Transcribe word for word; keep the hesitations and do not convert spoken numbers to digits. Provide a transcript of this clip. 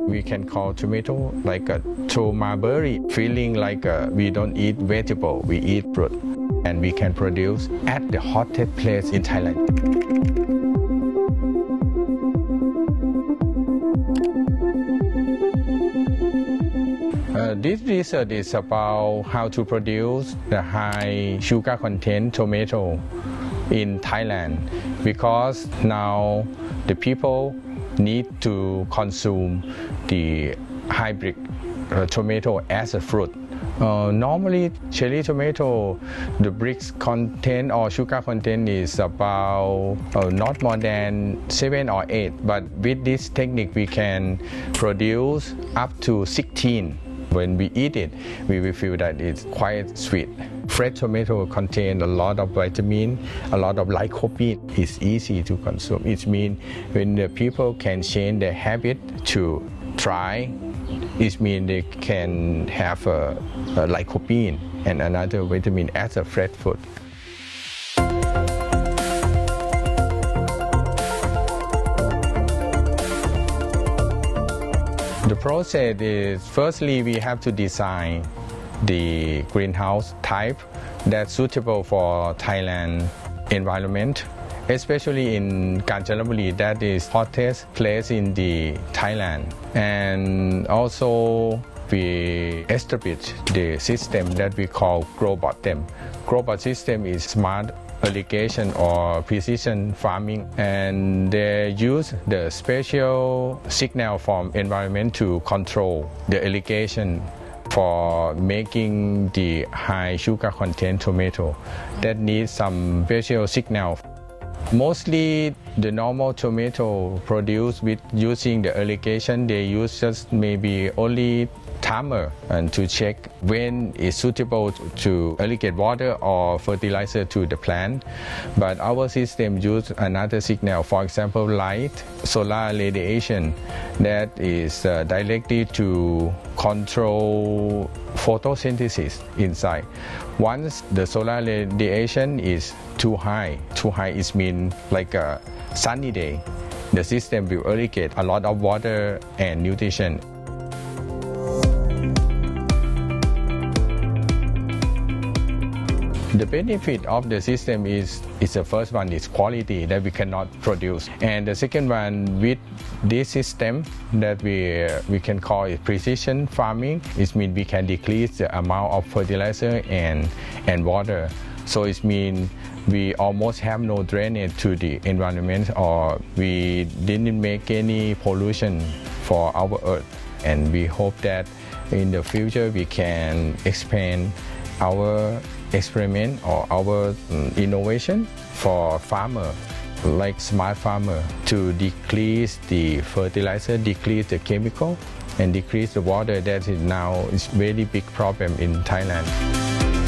We can call tomato like a tomaberry, feeling like a, we don't eat vegetable, we eat fruit. And we can produce at the hottest place in Thailand. Uh, this research is about how to produce the high sugar content tomato in Thailand, because now the people need to consume the hybrid uh, tomato as a fruit. Uh, normally, cherry tomato, the Brix content or sugar content is about uh, not more than seven or eight, but with this technique we can produce up to sixteen. When we eat it, we will feel that it's quite sweet. Fresh tomato contains a lot of vitamin, a lot of lycopene. It's easy to consume. It means when the people can change their habit to try, it means they can have a, a lycopene and another vitamin as a fresh food. The process is, firstly, we have to design the greenhouse type that's suitable for Thailand environment, especially in Kanchanaburi, that is hottest place in the Thailand. And also we establish the system that we call GrowBottom. GrowBot system is smart irrigation or precision farming, and they use the special signal from environment to control the irrigation for making the high sugar content tomato that needs some special signal. Mostly the normal tomato produced with using the irrigation, they use just maybe only timer and to check when it's suitable to irrigate water or fertilizer to the plant. But our system uses another signal, for example light, solar radiation, that is uh, directly to control photosynthesis inside. Once the solar radiation is too high, too high is mean like a sunny day, the system will irrigate a lot of water and nutrition. The benefit of the system is, is the first one is quality that we cannot produce. And the second one, with this system that we, we can call it precision farming, it means we can decrease the amount of fertilizer and, and water. So it means we almost have no drainage to the environment, or we didn't make any pollution for our earth. And we hope that in the future we can expand our experiment or our um, innovation for farmer, like smart farmer, to decrease the fertilizer, decrease the chemical, and decrease the water that is now is very big problem in Thailand.